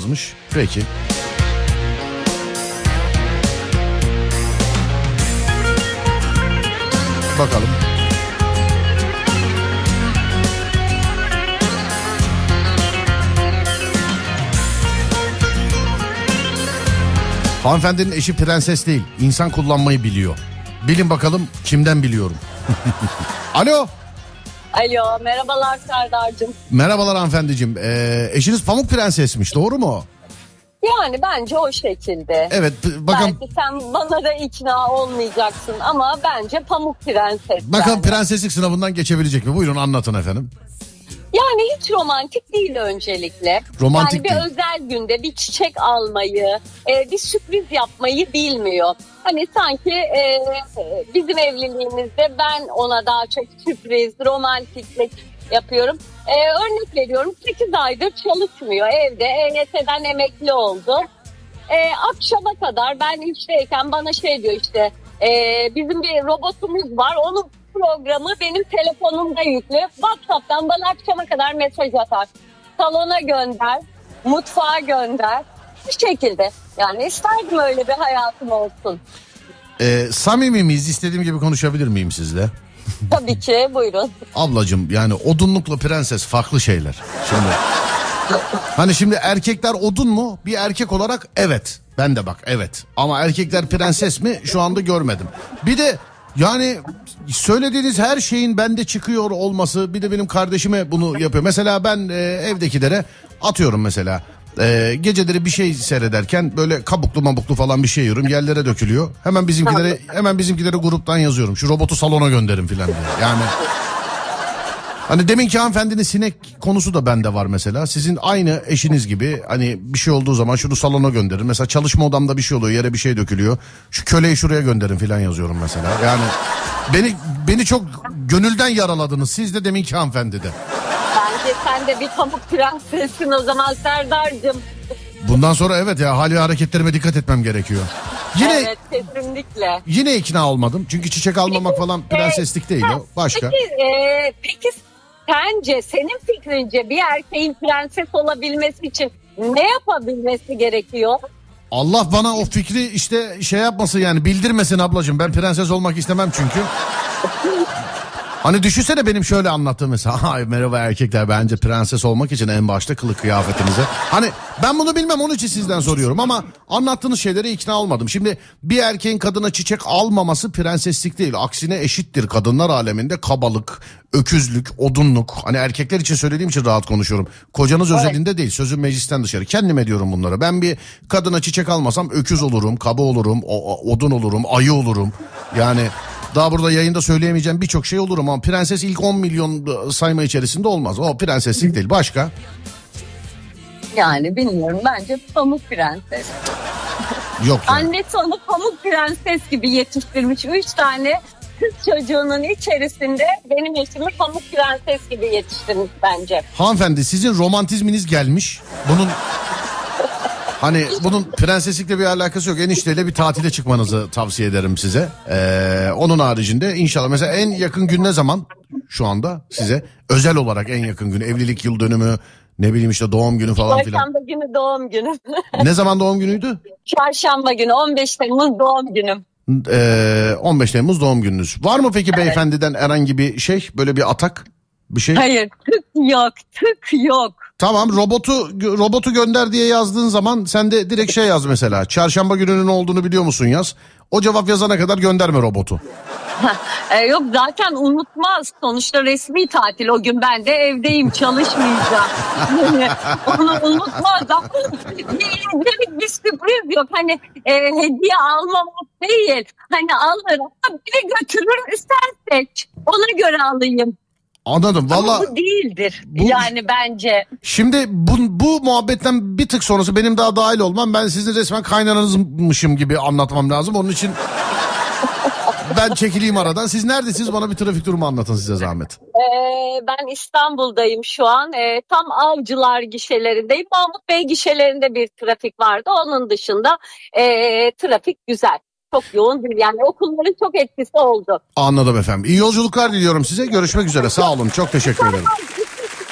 yazmış. Peki. Bakalım. Hanımefendinin eşi prenses değil, insan kullanmayı biliyor. Bilin bakalım kimden biliyorum. Alo. Alo, merhabalar Serdar'cığım. Merhabalar hanımefendiciğim. Eşiniz Pamuk Prenses'miş, doğru mu? Yani bence o şekilde. Evet, bakın. Belki sen bana da ikna olmayacaksın ama bence Pamuk Prenses. Bakalım yani. prenseslik sınavından geçebilecek mi? Buyurun anlatın efendim. Yani hiç romantik değil öncelikle. Romantik yani bir değil. özel günde bir çiçek almayı, bir sürpriz yapmayı bilmiyor. Hani sanki bizim evliliğimizde ben ona daha çok sürpriz, romantiklik yapıyorum. Örnek veriyorum, 8 aydır çalışmıyor evde, EYT'den emekli oldu. Akşama kadar ben işteyken bana şey diyor işte, bizim bir robotumuz var, onun programı benim telefonumda yüklü. WhatsApp'tan bana akşama kadar mesaj atar. Salona gönder, mutfağa gönder. Bu şekilde. Yani isterdim öyle bir hayatım olsun. Samimi miyiz? İstediğim gibi konuşabilir miyim sizle? Tabii ki, buyurun. Ablacığım yani odunlukla prenses farklı şeyler. Şimdi erkekler odun mu? Bir erkek olarak evet. Ben de bak evet. Ama erkekler prenses mi? Şu anda görmedim. Bir de yani söylediğiniz her şeyin bende çıkıyor olması, bir de benim kardeşime bunu yapıyor. Mesela ben evdekilere atıyorum mesela. Geceleri bir şey seyrederken böyle kabuklu mabuklu falan bir şey yiyorum, yerlere dökülüyor. Hemen bizimkilere gruptan yazıyorum. Şu robotu salona gönderin filan diye. Yani hani deminki hanımefendinin sinek konusu da bende var mesela. Sizin aynı eşiniz gibi hani bir şey olduğu zaman şunu salona gönderin. Mesela çalışma odamda bir şey oluyor, yere bir şey dökülüyor. Şu köleyi şuraya gönderin filan yazıyorum mesela. Yani beni çok gönülden yaraladınız siz de, deminki hanımefendi de. Bence sen de bir pamuk prensessin o zaman Serdar'cığım. Bundan sonra evet ya, hal ve hareketlerime dikkat etmem gerekiyor. Evet, kesinlikle. Yine ikna olmadım. Çünkü çiçek almamak falan prenseslik değil o. Başka. Peki sence, senin fikrince bir erkeğin prenses olabilmesi için ne yapabilmesi gerekiyor? Allah bana o fikri işte şey yapmasın, yani bildirmesin ablacığım. Ben prenses olmak istemem çünkü. Hani düşünsene benim şöyle anlattığım mesela. Ay merhaba erkekler, bence prenses olmak için en başta kılık kıyafetinize. Hani ben bunu bilmem, onun için sizden soruyorum ama anlattığınız şeylere ikna olmadım. Şimdi bir erkeğin kadına çiçek almaması prenseslik değil. Aksine eşittir kadınlar aleminde kabalık, öküzlük, odunluk. Hani erkekler için söylediğim için rahat konuşuyorum. Kocanız özelinde değil, sözüm meclisten dışarı. Kendime diyorum bunları. Ben bir kadına çiçek almasam öküz olurum, kaba olurum, odun olurum, ayı olurum. Yani daha burada yayında söyleyemeyeceğim birçok şey olur ama prenses ilk 10 milyon sayma içerisinde olmaz. O prenseslik değil. Başka? Yani bilmiyorum, bence pamuk prenses. Yok yani. Annesi onu pamuk prenses gibi yetiştirmiş. 3 tane kız çocuğunun içerisinde benim eşimi pamuk prenses gibi yetiştirmiş bence. Hanımefendi sizin romantizminiz gelmiş. Bunun prenseslikle bir alakası yok. Enişteyle bir tatile çıkmanızı tavsiye ederim size. Onun haricinde inşallah mesela en yakın gün ne zaman şu anda size? Özel olarak en yakın gün, evlilik yıl dönümü, ne bileyim işte doğum günü falan filan. Çarşamba günü doğum günüm. Ne zaman doğum günüydü? Çarşamba günü, 15 Temmuz doğum günüm. 15 Temmuz doğum gününüz. Var mı peki beyefendiden herhangi bir şey, böyle bir atak bir şey? Hayır, tık yok. Tamam, robotu gönder diye yazdığın zaman sen de direkt şey yaz mesela. Çarşamba gününün olduğunu biliyor musun yaz. O cevap yazana kadar gönderme robotu. Yok zaten unutmaz. Sonuçta resmi tatil o gün, ben de evdeyim, çalışmayacağım. Onu unutmaz. Bir sürpriz yok. Hani hediye almamak değil. Hani alır. Biri götürür, istersek ona göre alayım. Anladım. Vallahi ama bu değildir. Yani bence. Şimdi bu muhabbetten bir tık sonrası benim daha dahil olmam. Ben sizin resmen kaynananızmışım gibi anlatmam lazım. Onun için ben çekileyim aradan. Siz neredesiniz? Bana bir trafik durumu anlatın size zahmet. Ben İstanbul'dayım şu an. Tam Avcılar gişelerindeyim. Mahmut Bey gişelerinde bir trafik vardı. Onun dışında trafik güzel. Çok yoğun değil. Yani okulların çok etkisi oldu. Anladım efendim. İyi yolculuklar diliyorum size. Görüşmek üzere. Sağ olun. Çok teşekkür ederim.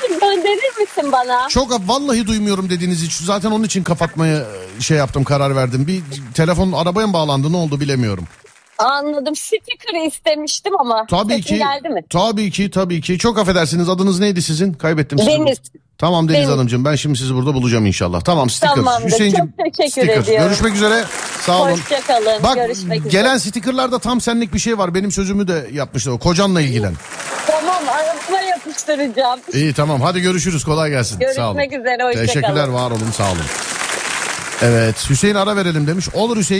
verir misin bana? Çok vallahi duymuyorum dediğiniz için zaten onun için kapatmaya karar verdim. Bir telefon arabaya mı bağlandı, ne oldu bilemiyorum. Anladım. Sticker istemiştim ama. Tabii sesin ki. geldi mi? Tabii ki. Çok affedersiniz, adınız neydi sizin? Kaybettim sizi. Deniz. Tamam Deniz Deniz. Hanımcığım, ben şimdi sizi burada bulacağım inşallah. Tamam, sticker. Tamamdır. Hüseyin'cim, Çok teşekkür sticker. ediyorum. Görüşmek üzere. Sağ olun. Hoşçakalın. Bak, Görüşmek üzere. gelen stickerlarda tam senlik bir şey var. Benim sözümü de yapmışlar. O kocanla ilgilen. Tamam, arabama yapıştıracağım. İyi, tamam, hadi görüşürüz, kolay gelsin. Sağ olun. Görüşmek üzere. Hoşçakalın. Teşekkürler, var olun, sağ olun. Evet, Hüseyin ara verelim demiş. Olur Hüseyin.